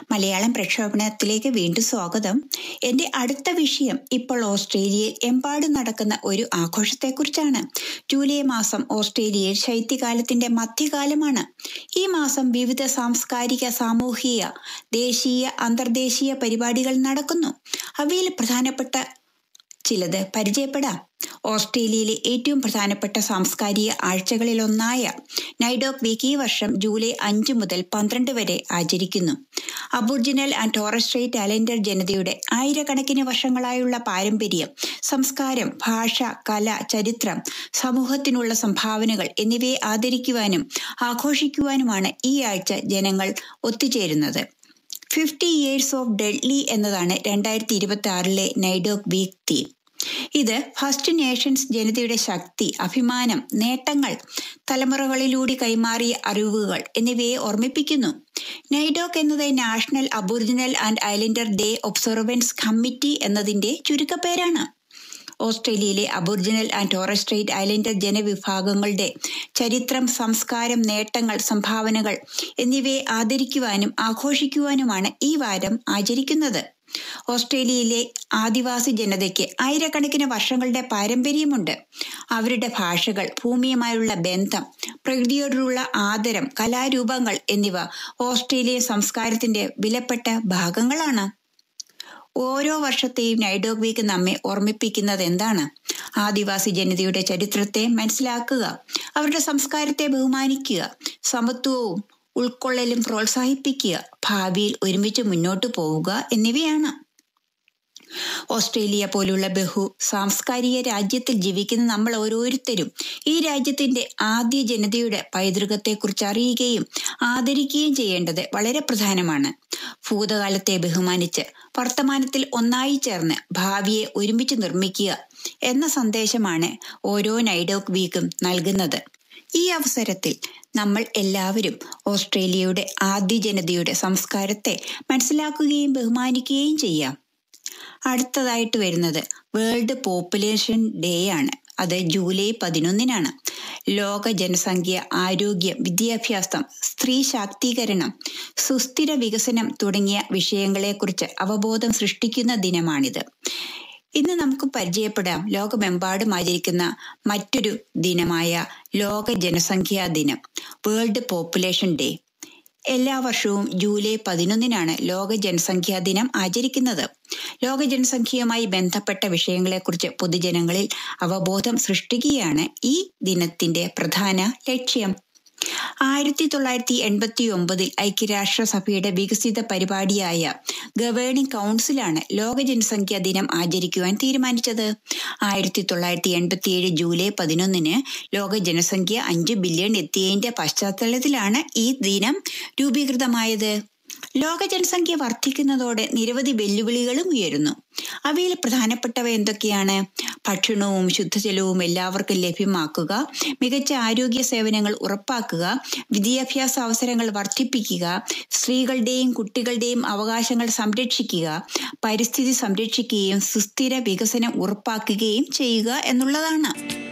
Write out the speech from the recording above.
മലയാളം പ്രക്ഷേപണത്തിലേക്ക് വീണ്ടും സ്വാഗതം. എൻ്റെ അടുത്ത വിഷയം ഇപ്പോൾ ഓസ്ട്രേലിയയിൽ എമ്പാടും നടക്കുന്ന ഒരു ആഘോഷത്തെക്കുറിച്ചാണ്. ജൂലൈ മാസം ഓസ്ട്രേലിയയിൽ ശൈത്യകാലത്തിന്റെ മധ്യകാലമാണ്. ഈ മാസം വിവിധ സാംസ്കാരിക, സാമൂഹിക, ദേശീയ, അന്തർദേശീയ പരിപാടികൾ നടക്കുന്നു. അവയിൽ പ്രധാനപ്പെട്ട ചിലത് പരിചയപ്പെടാം. ഓസ്ട്രേലിയയിലെ ഏറ്റവും പ്രധാനപ്പെട്ട സാംസ്കാരിക ആഴ്ചകളിലൊന്നായ നൈഡോക് വീക്ക് ഈ വർഷം ജൂലൈ 5 മുതൽ 12 വരെ ആചരിക്കുന്നു. Aboriginal and Taurus straight islander ജനതയുടെ ആയിരക്കണക്കിന് വർഷങ്ങളായുള്ള പാരമ്പര്യം, സംസ്കാരം, ഭാഷ, കല, ചരിത്രം, സമൂഹത്തിനുള്ള സംഭാവനകൾ എന്നിവയെ ആദരിക്കുവാനും ആഘോഷിക്കുവാനുമാണ് ഈ ആഴ്ച ജനങ്ങൾ ഒത്തുചേരുന്നത്. 50 Years of Dudley എന്നതാണ് 2026 നൈഡോക് വീക്ക് തീം. ഇത് ഫസ്റ്റ് നേഷൻസ് ജനതയുടെ ശക്തി, അഭിമാനം, നേട്ടങ്ങൾ, തലമുറകളിലൂടെ കൈമാറിയ അറിവുകൾ എന്നിവയെ ഓർമ്മിപ്പിക്കുന്നു. നൈഡോക് എന്നത് national aboriginal and islander day observance committee എന്നതിന്റെ ചുരുക്കപ്പേരാണ്. ഓസ്ട്രേലിയയിലെ aboriginal and Taurus straight islander ജനവിഭാഗങ്ങളുടെ ചരിത്രം, സംസ്കാരം, നേട്ടങ്ങൾ, സംഭാവനകൾ എന്നിവയെ ആദരിക്കുവാനും ആഘോഷിക്കുവാനുമാണ് ഈ വാരം ആചരിക്കുന്നത്. ഓസ്ട്രേലിയയിലെ ആദിവാസി ജനതയ്ക്ക് ആയിരക്കണക്കിന് വർഷങ്ങളുടെ പാരമ്പര്യമുണ്ട്. അവരുടെ ഭാഷകൾ, ഭൂമിയുമായുള്ള ബന്ധം, പ്രകൃതിയോടുള്ള ആദരം, കലാരൂപങ്ങൾ എന്നിവ ഓസ്ട്രേലിയൻ സംസ്കാരത്തിന്റെ വിലപ്പെട്ട ഭാഗങ്ങളാണ്. ഓരോ വർഷത്തെയും നൈഡോക് വീക്ക് നമ്മെ ഓർമ്മിപ്പിക്കുന്നത് എന്താണ്? ആദിവാസി ജനതയുടെ ചരിത്രത്തെ മനസ്സിലാക്കുക, അവരുടെ സംസ്കാരത്തെ ബഹുമാനിക്കുക, സമത്വവും ഉൾക്കൊള്ളലും പ്രോത്സാഹിപ്പിക്കുക, ഭാവിയിൽ ഒരുമിച്ച് മുന്നോട്ടു പോവുക എന്നിവയാണ്. ഓസ്ട്രേലിയ പോലുള്ള സാംസ്കാരിക രാജ്യത്തിൽ ജീവിക്കുന്ന നമ്മൾ ഓരോരുത്തരും ഈ രാജ്യത്തിന്റെ ആദ്യ ജനതയുടെ പൈതൃകത്തെക്കുറിച്ച് അറിയുകയും ആദരിക്കുകയും ചെയ്യേണ്ടത് വളരെ പ്രധാനമാണ്. ഭൂതകാലത്തെ ബഹുമാനിച്ച് വർത്തമാനത്തിൽ ഒന്നായി ചേർന്ന് ഭാവിയെ ഒരുമിച്ച് നിർമ്മിക്കുക എന്ന സന്ദേശമാണ് ഓരോ നൈഡോക് വീക്കും നൽകുന്നത്. ഈ അവസരത്തിൽ നമ്മൾ എല്ലാവരും ഓസ്ട്രേലിയയുടെ ആദ്യ ജനതയുടെ സംസ്കാരത്തെ മനസ്സിലാക്കുകയും ബഹുമാനിക്കുകയും ചെയ്യാം. അടുത്തതായിട്ട് വരുന്നത് വേൾഡ് പോപ്പുലേഷൻ ഡേ ആണ്. അത് ജൂലൈ 11 ലോക ജനസംഖ്യ, ആരോഗ്യം, വിദ്യാഭ്യാസം, സ്ത്രീ ശാക്തീകരണം, സുസ്ഥിര വികസനം തുടങ്ങിയ വിഷയങ്ങളെക്കുറിച്ച് അവബോധം സൃഷ്ടിക്കുന്ന ദിനമാണിത്. ഇന്ന് നമുക്ക് പരിചയപ്പെടാം ലോകമെമ്പാടും ആചരിക്കുന്ന മറ്റൊരു ദിനമായ ലോക ജനസംഖ്യാ ദിനം, വേൾഡ് പോപ്പുലേഷൻ ഡേ. എല്ലാ വർഷവും ജൂലൈ 11 ലോക ജനസംഖ്യാ ദിനം ആചരിക്കുന്നത്. ലോക ജനസംഖ്യയുമായി ബന്ധപ്പെട്ട വിഷയങ്ങളെക്കുറിച്ച് പൊതുജനങ്ങളിൽ അവബോധം സൃഷ്ടിക്കുകയാണ് ഈ ദിനത്തിന്റെ പ്രധാന ലക്ഷ്യം. 1989 ഐക്യരാഷ്ട്രസഭയുടെ വികസിത പരിപാടിയായ ഗവേണിംഗ് കൗൺസിലാണ് ലോക ജനസംഖ്യാ ദിനം ആചരിക്കുവാൻ തീരുമാനിച്ചത്. 1987 ജൂലൈ 11 ലോക ജനസംഖ്യ 5 ബില്യൺ എത്തിയതിന്റെ പശ്ചാത്തലത്തിലാണ് ഈ ദിനം രൂപീകൃതമായത്. ലോക ജനസംഖ്യ വർദ്ധിക്കുന്നതോടെ നിരവധി വെല്ലുവിളികളും ഉയരുന്നു. അവയിൽ പ്രധാനപ്പെട്ടവ എന്തൊക്കെയാണ്? ഭക്ഷണവും ശുദ്ധജലവും എല്ലാവർക്കും ലഭ്യമാക്കുക, മികച്ച ആരോഗ്യ സേവനങ്ങൾ ഉറപ്പാക്കുക, വിദ്യാഭ്യാസ അവസരങ്ങൾ വർദ്ധിപ്പിക്കുക, സ്ത്രീകളുടെയും കുട്ടികളുടെയും അവകാശങ്ങൾ സംരക്ഷിക്കുക, പരിസ്ഥിതി സംരക്ഷിക്കുകയും സുസ്ഥിര വികസനം ഉറപ്പാക്കുകയും ചെയ്യുക എന്നുള്ളതാണ്.